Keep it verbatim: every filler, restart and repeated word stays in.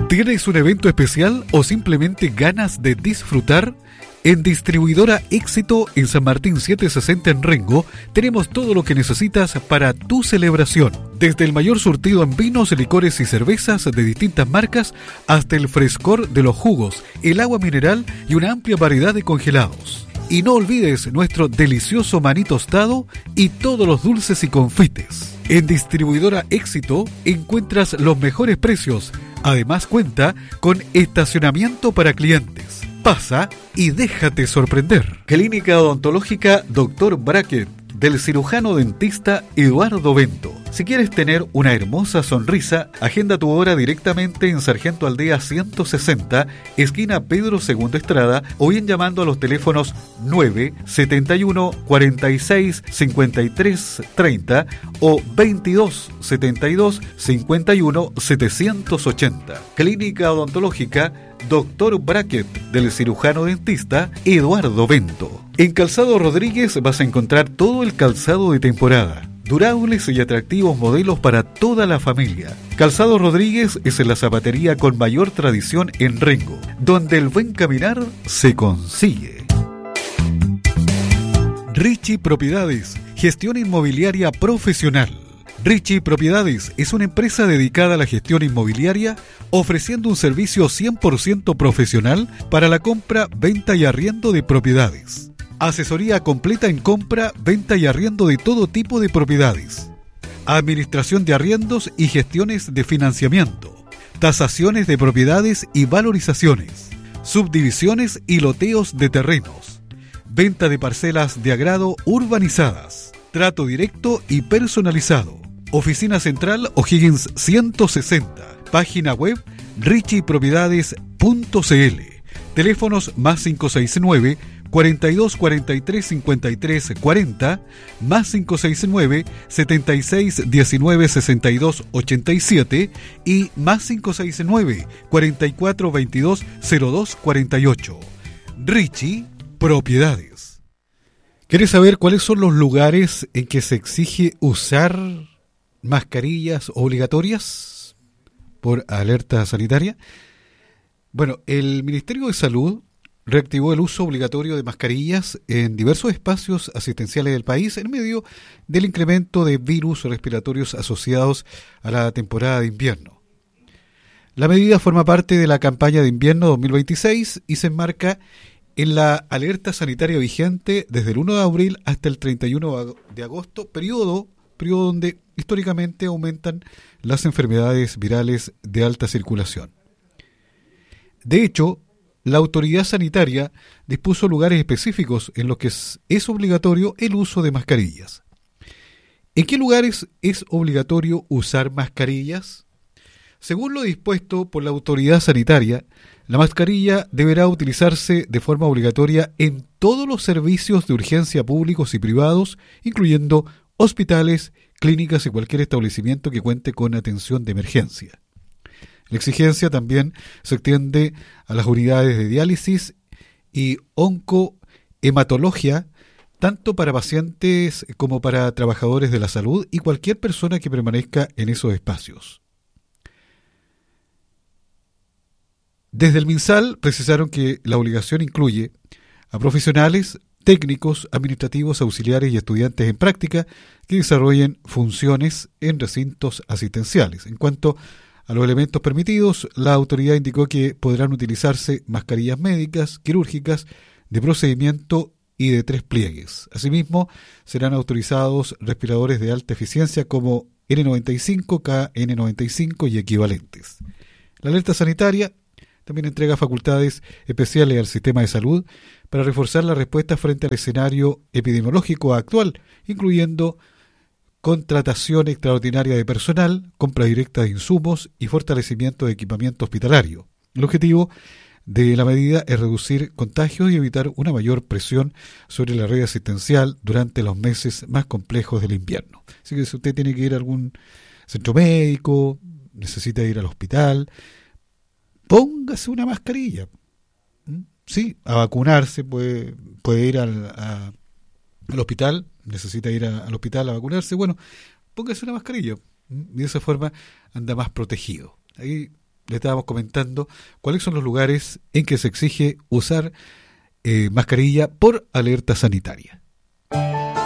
¿Tienes un evento especial o simplemente ganas de disfrutar? En Distribuidora Éxito en San Martín setecientos sesenta en Rengo tenemos todo lo que necesitas para tu celebración. Desde el mayor surtido en vinos, licores y cervezas de distintas marcas hasta el frescor de los jugos, el agua mineral y una amplia variedad de congelados. Y no olvides nuestro delicioso maní tostado y todos los dulces y confites. En Distribuidora Éxito encuentras los mejores precios. Además cuenta con estacionamiento para clientes. Pasa y déjate sorprender. Clínica Odontológica doctor Brackett, del cirujano dentista Eduardo Bento. Si quieres tener una hermosa sonrisa, agenda tu hora directamente en Sargento Aldea ciento sesenta, esquina Pedro segundo Estrada, o bien llamando a los teléfonos nueve setenta y uno cuarenta y seis cincuenta y tres treinta o veintidós setenta y dos cincuenta y uno setecientos ochenta. Clínica Odontológica doctor Brackett, del cirujano dentista Eduardo Bento. En Calzado Rodríguez vas a encontrar todo el calzado de temporada, durables y atractivos modelos para toda la familia. Calzado Rodríguez es la zapatería con mayor tradición en Rengo, donde el buen caminar se consigue. Richie Propiedades, gestión inmobiliaria profesional. Richie Propiedades es una empresa dedicada a la gestión inmobiliaria, ofreciendo un servicio cien por ciento profesional para la compra, venta y arriendo de propiedades. Asesoría completa en compra, venta y arriendo de todo tipo de propiedades. Administración de arriendos y gestiones de financiamiento. Tasaciones de propiedades y valorizaciones. Subdivisiones y loteos de terrenos. Venta de parcelas de agrado urbanizadas. Trato directo y personalizado. Oficina Central O'Higgins ciento sesenta. Página web richie propiedades punto c l. Teléfonos más cinco seis nueve, cuarenta y dos cuarenta y tres cincuenta y tres cuarenta, más cinco seis nueve, setenta y seis diecinueve sesenta y dos ochenta y siete y más cinco seis nueve, cuarenta y cuatro veintidós cero dos cuarenta y ocho. Richie Propiedades. ¿Quieres saber cuáles son los lugares en que se exige usar mascarillas obligatorias por alerta sanitaria? Bueno, el Ministerio de Salud reactivó el uso obligatorio de mascarillas en diversos espacios asistenciales del país en medio del incremento de virus respiratorios asociados a la temporada de invierno. La medida forma parte de la campaña de invierno dos mil veintiséis y se enmarca en la alerta sanitaria vigente desde el uno de abril hasta el treinta y uno de agosto, periodo, periodo donde históricamente aumentan las enfermedades virales de alta circulación. De hecho, la autoridad sanitaria dispuso lugares específicos en los que es, es obligatorio el uso de mascarillas. ¿En qué lugares es obligatorio usar mascarillas? Según lo dispuesto por la autoridad sanitaria, la mascarilla deberá utilizarse de forma obligatoria en todos los servicios de urgencia públicos y privados, incluyendo hospitales, clínicas y cualquier establecimiento que cuente con atención de emergencia. La exigencia también se extiende a las unidades de diálisis y oncohematología, tanto para pacientes como para trabajadores de la salud y cualquier persona que permanezca en esos espacios. Desde el MinSal precisaron que la obligación incluye a profesionales, técnicos, administrativos, auxiliares y estudiantes en práctica que desarrollen funciones en recintos asistenciales. En cuanto a los elementos permitidos, la autoridad indicó que podrán utilizarse mascarillas médicas, quirúrgicas, de procedimiento y de tres pliegues. Asimismo, serán autorizados respiradores de alta eficiencia como ene noventa y cinco, K N noventa y cinco y equivalentes. La alerta sanitaria también entrega facultades especiales al sistema de salud para reforzar la respuesta frente al escenario epidemiológico actual, incluyendo contratación extraordinaria de personal, compra directa de insumos y fortalecimiento de equipamiento hospitalario. El objetivo de la medida es reducir contagios y evitar una mayor presión sobre la red asistencial durante los meses más complejos del invierno. Así que si usted tiene que ir a algún centro médico, necesita ir al hospital, póngase una mascarilla. Sí, a vacunarse, puede, puede ir al, a, al hospital, necesita ir a, al hospital a vacunarse, bueno, póngase una mascarilla y de esa forma anda más protegido. Ahí le estábamos comentando cuáles son los lugares en que se exige usar eh, mascarilla por alerta sanitaria.